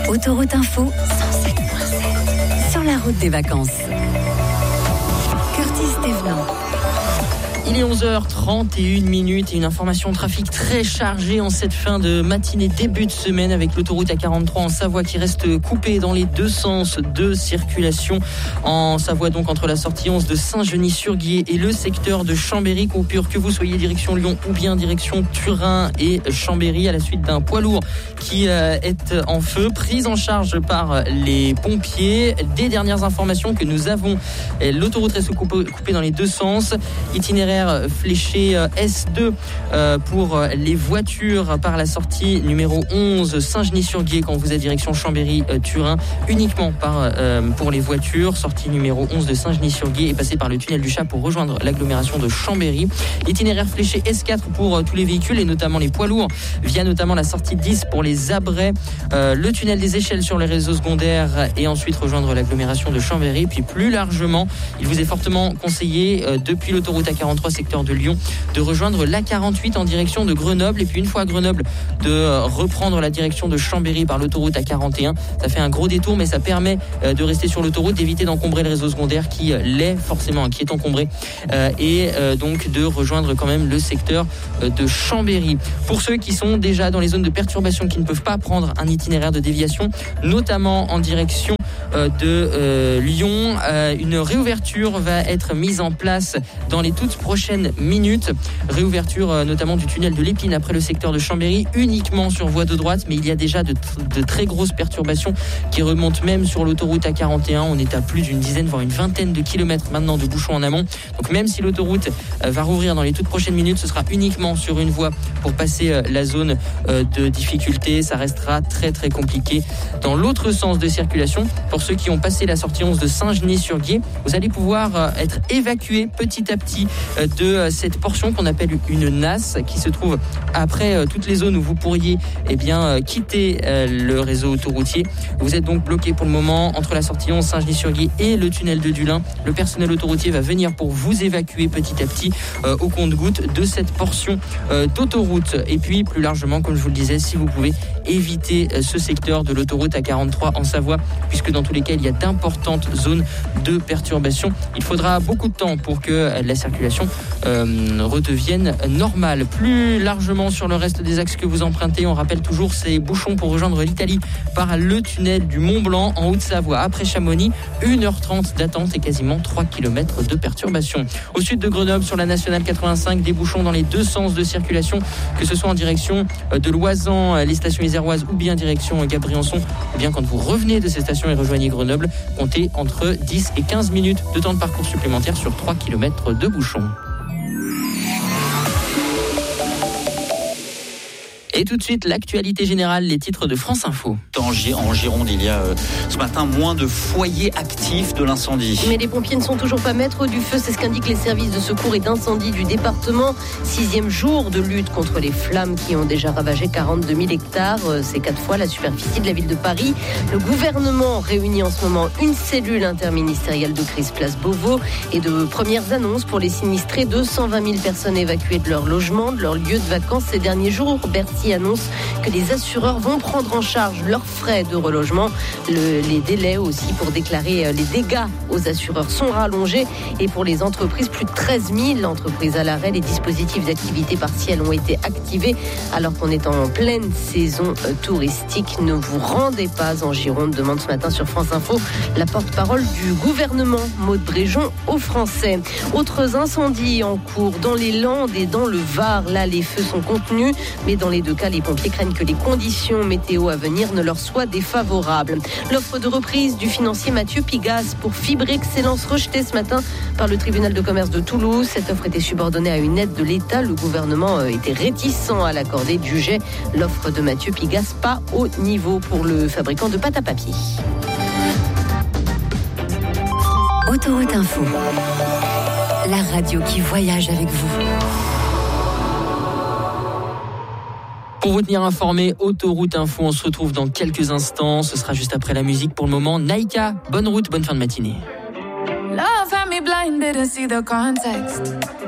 Autoroute Info 107.7 sur la route des vacances. Curtis Thévenant. Il est 11h31 et une information trafic très chargée en cette fin de matinée, début de semaine, avec l'autoroute A43 en Savoie qui reste coupée dans les deux sens de circulation. En Savoie, donc, entre la sortie 11 de Saint-Genis-sur-Guiers et le secteur de Chambéry, coupure que vous soyez direction Lyon ou bien direction Turin et Chambéry, à la suite d'un poids lourd qui est en feu, prise en charge par les pompiers. Des dernières informations que nous avons, l'autoroute reste coupée dans les deux sens. Itinéraire fléché S2 pour les voitures par la sortie numéro 11 Saint-Genis-sur-Guiers quand vous êtes direction Chambéry-Turin, uniquement pour les voitures. Sortie numéro 11 de Saint-Genis-sur-Guiers et passer par le tunnel du Chat pour rejoindre l'agglomération de Chambéry. Itinéraire fléché S4 pour tous les véhicules et notamment les poids lourds, via notamment la sortie 10 pour les Abrets, le tunnel des Échelles sur les réseaux secondaires et ensuite rejoindre l'agglomération de Chambéry. Puis plus largement, il vous est fortement conseillé depuis l'autoroute A43 secteur de Lyon de rejoindre l'A48 en direction de Grenoble, et puis une fois à Grenoble de reprendre la direction de Chambéry par l'autoroute A41. Ça fait un gros détour, mais ça permet de rester sur l'autoroute, d'éviter d'encombrer le réseau secondaire qui l'est forcément, qui est encombré, et donc de rejoindre quand même le secteur de Chambéry. Pour ceux qui sont déjà dans les zones de perturbation, qui ne peuvent pas prendre un itinéraire de déviation, notamment en direction de Lyon, une réouverture va être mise en place dans les toutes prochaines minutes. Réouverture notamment du tunnel de l'Épine après le secteur de Chambéry, uniquement sur voie de droite, mais il y a déjà de très grosses perturbations qui remontent même sur l'autoroute A41. On est à plus d'une dizaine, voire une vingtaine de kilomètres maintenant de bouchons en amont. Donc même si l'autoroute va rouvrir dans les toutes prochaines minutes, ce sera uniquement sur une voie pour passer la zone de difficulté. Ça restera très très compliqué dans l'autre sens de circulation. Pour ceux qui ont passé la sortie 11 de Saint-Genis-sur-Guiers, vous allez pouvoir être évacués petit à petit de cette portion qu'on appelle une nasse, qui se trouve après toutes les zones où vous pourriez quitter le réseau autoroutier. Vous êtes donc bloqué pour le moment entre la sortie 11 Saint-Genis-sur-Guiers et le tunnel de Dulin. Le personnel autoroutier va venir pour vous évacuer petit à petit au compte-gouttes de cette portion d'autoroute. Et puis plus largement, comme je vous le disais, si vous pouvez éviter ce secteur de l'autoroute A43 en Savoie, puisque dans tous les cas il y a d'importantes zones de perturbation. Il faudra beaucoup de temps pour que la circulation redevienne normale. Plus largement sur le reste des axes que vous empruntez, on rappelle toujours ces bouchons pour rejoindre l'Italie par le tunnel du Mont-Blanc en Haute-Savoie. Après Chamonix, 1h30 d'attente et quasiment 3 km de perturbation. Au sud de Grenoble, sur la nationale 85, des bouchons dans les deux sens de circulation, que ce soit en direction de Loisan, les stations iséroises, ou bien direction Gabriançon. Ou bien quand vous revenez de ces stations et rejoignez Grenoble, comptez entre 10 et 15 minutes de temps de parcours supplémentaire sur 3 km de bouchons. Et tout de suite, l'actualité générale, les titres de France Info. En Gironde, il y a ce matin moins de foyers actifs de l'incendie. Mais les pompiers ne sont toujours pas maîtres du feu, c'est ce qu'indiquent les services de secours et d'incendie du département. 6e jour de lutte contre les flammes qui ont déjà ravagé 42 000 hectares. C'est 4 fois la superficie de la ville de Paris. Le gouvernement réunit en ce moment une cellule interministérielle de crise place Beauvau et de premières annonces pour les sinistrés. 220 000 personnes évacuées de leur logement, de leur lieu de vacances ces derniers jours. Bercy annonce que les assureurs vont prendre en charge leurs frais de relogement. Les délais aussi pour déclarer les dégâts aux assureurs sont rallongés. Et pour les entreprises, plus de 13 000 entreprises à l'arrêt. Les dispositifs d'activité partielle ont été activés alors qu'on est en pleine saison touristique. Ne vous rendez pas en Gironde, demande ce matin sur France Info la porte-parole du gouvernement, Maud Bréjon, aux Français. Autres incendies en cours dans les Landes et dans le Var. Là, les feux sont contenus, mais dans les deux cas, les pompiers craignent que les conditions météo à venir ne leur soient défavorables. L'offre de reprise du financier Mathieu Pigasse pour Fibre Excellence rejetée ce matin par le tribunal de commerce de Toulouse. Cette offre était subordonnée à une aide de l'État. Le gouvernement était réticent à l'accorder, jugeait l'offre de Mathieu Pigasse pas au niveau pour le fabricant de pâte à papier. Autoroute Info, la radio qui voyage avec vous. Pour vous tenir informé, Autoroute Info, on se retrouve dans quelques instants. Ce sera juste après la musique. Pour le moment, Naïka, bonne route, bonne fin de matinée. Love had me blind, didn't see the context.